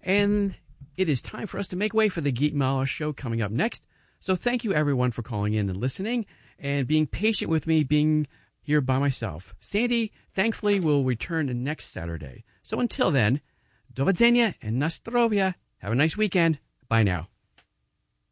And it is time for us to make way for the Geet Mala show coming up next. So thank you, everyone, for calling in and listening and being patient with me being here by myself. Sandy, thankfully, will return next Saturday. So until then, do widzenia and na zdrowie. Have a nice weekend. Bye now.